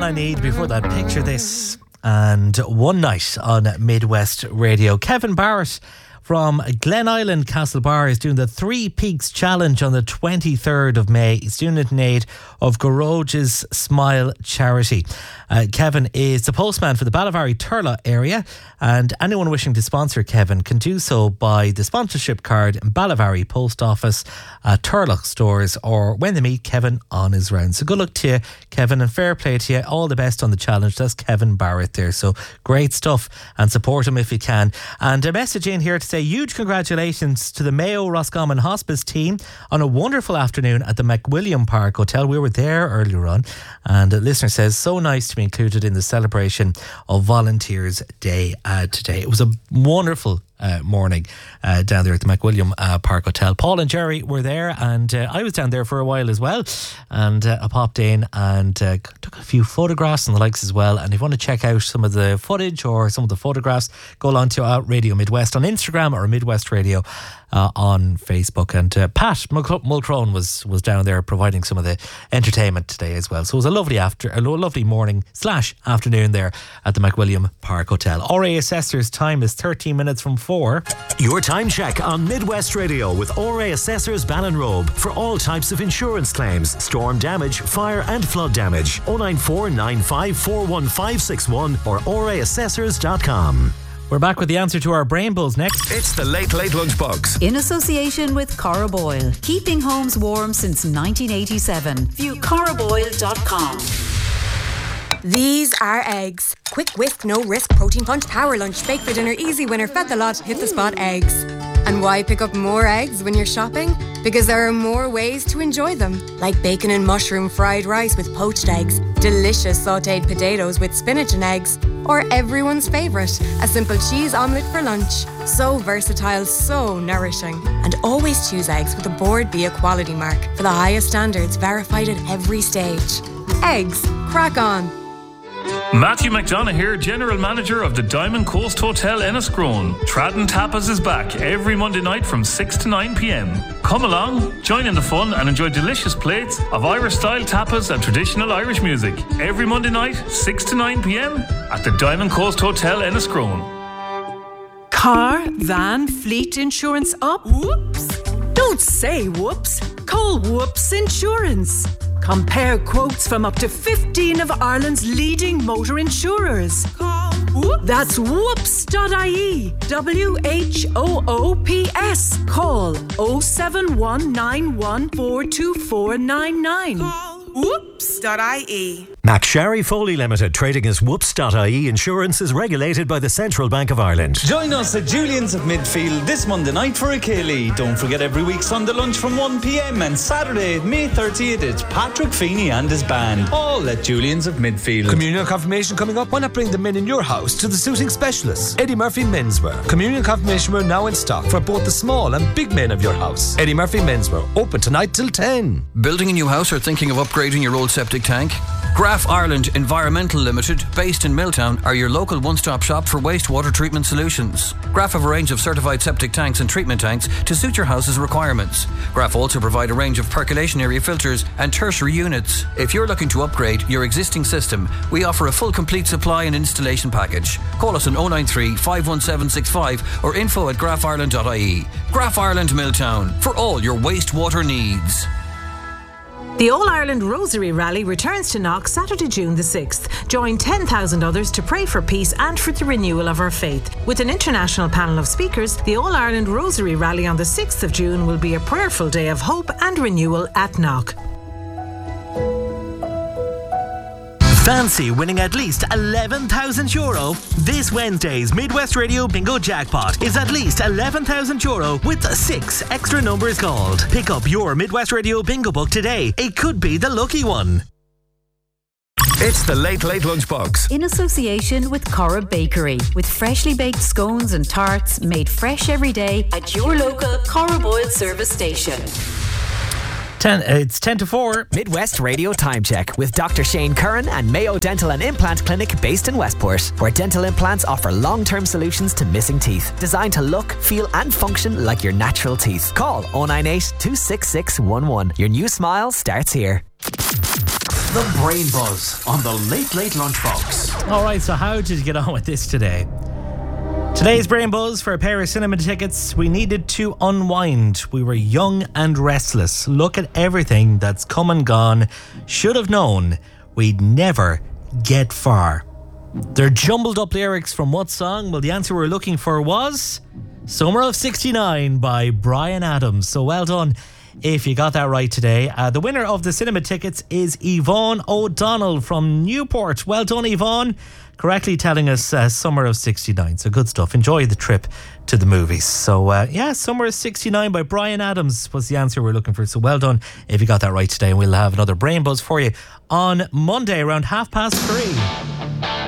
I Need. Before that, Picture This and One Night on Midwest Radio. Kevin Barrett from Glen Island Castlebar is doing the Three Peaks Challenge on the 23rd of May. He's doing it in aid of Goroge's Smile charity. Kevin is the postman for the Ballavary Turlough area, and anyone wishing to sponsor Kevin can do so by the sponsorship card in Ballavary Post Office, Turlough stores, or when they meet Kevin on his round. So good luck to you, Kevin, and fair play to you. All the best on the challenge. That's Kevin Barrett there. So great stuff, and support him if you can. And a message in here to say huge congratulations to the Mayo Roscommon Hospice team on a wonderful afternoon at the McWilliam Park Hotel. We were there earlier on, and a listener says, so nice to be included in the celebration of Volunteers Day today. It was a wonderful morning down there at the McWilliam Park Hotel. Paul and Jerry were there, and I was down there for a while as well, and I popped in and took a few photographs and the likes as well. And if you want to check out some of the footage or some of the photographs, go along to Radio Midwest on Instagram or Midwest Radio on Facebook. And Pat Mulcrone was down there providing some of the entertainment today as well. So it was a lovely morning / afternoon there at the McWilliam Park Hotel. RA Assessor's time is 13 minutes from 4. Your time check on Midwest Radio with RA Assessors Ballinrobe for all types of insurance claims, storm damage, fire and flood damage. 094 95 41561 or raassessors.com. We're back with the answer to our brain buzz next. It's the Late Lunchbox. In association with Cora Boyle. Keeping homes warm since 1987. View coraboyle.com. These are eggs. Quick whisk, no risk, protein punch, power lunch, bake for dinner, easy winner, fed the lot, hit the spot eggs. And why pick up more eggs when you're shopping? Because there are more ways to enjoy them. Like bacon and mushroom fried rice with poached eggs, delicious sautéed potatoes with spinach and eggs, or everyone's favourite, a simple cheese omelette for lunch. So versatile, so nourishing. And always choose eggs with a Board Bia quality mark for the highest standards, verified at every stage. Eggs, crack on. Matthew McDonough here, General Manager of the Diamond Coast Hotel Enniscrone. Tradden Tapas is back every Monday night from 6 to 9 p.m. Come along, join in the fun and enjoy delicious plates of Irish-style tapas and traditional Irish music. Every Monday night, 6 to 9 p.m. at the Diamond Coast Hotel Enniscrone. Car, van, fleet insurance up? Whoops! Don't say whoops. Call Whoops Insurance. Compare quotes from up to 15 of Ireland's leading motor insurers. Call Whoops. That's whoops.ie. WHOOPS. Call 07191424499. Call whoops.ie. McSharry Foley Limited, trading as Whoops.ie Insurance, is regulated by the Central Bank of Ireland. Join us at Julian's of Midfield this Monday night for a Ceilidh. Don't forget every week Sunday lunch from 1 p.m. and Saturday, May 30th, it's Patrick Feeney and his band, all at Julian's of Midfield. Communion confirmation coming up. Why not bring the men in your house to the suiting specialists? Eddie Murphy Menswear. Communion confirmation wear now in stock for both the small and big men of your house. Eddie Murphy Menswear, open tonight till 10. Building a new house or thinking of upgrading your old septic tank? Graf Ireland Environmental Limited, based in Milltown, are your local one-stop shop for wastewater treatment solutions. Graf have a range of certified septic tanks and treatment tanks to suit your house's requirements. Graf also provide a range of percolation area filters and tertiary units. If you're looking to upgrade your existing system, we offer a full complete supply and installation package. Call us on 093 51765 or info@grafireland.ie. Graf Ireland Milltown, for all your wastewater needs. The All-Ireland Rosary Rally returns to Knock Saturday, June the 6th. Join 10,000 others to pray for peace and for the renewal of our faith. With an international panel of speakers, the All-Ireland Rosary Rally on the 6th of June will be a prayerful day of hope and renewal at Knock. Fancy winning at least €11,000? This Wednesday's Midwest Radio Bingo Jackpot is at least €11,000 with 6 extra numbers called. Pick up your Midwest Radio Bingo book today. It could be the lucky one. It's the Late Lunchbox. In association with Cora Bakery, with freshly baked scones and tarts made fresh every day at your local Cora Boyle service station. It's 10 to 4. Midwest Radio Time Check with Dr. Shane Curran and Mayo Dental and Implant Clinic based in Westport, where dental implants offer long-term solutions to missing teeth, designed to look, feel and function like your natural teeth. Call 098 266 11. Your new smile starts here. The Brain Buzz on the Late Late Lunchbox. All right, so how did you get on with this today? Today's Brain Buzz for a pair of cinema tickets. We needed to unwind. We were young and restless. Look at everything that's come and gone. Should have known we'd never get far. They're jumbled up lyrics from what song? Well, the answer we're looking for was Summer of 69 by Bryan Adams. So well done if you got that right today. The winner of the cinema tickets is Yvonne O'Donnell from Newport. Well done, Yvonne. Correctly telling us Summer of 69. So good stuff. Enjoy the trip to the movies. So Summer of 69 by Bryan Adams was the answer we're looking for. So well done if you got that right today. And we'll have another Brain Buzz for you on Monday around 3:30.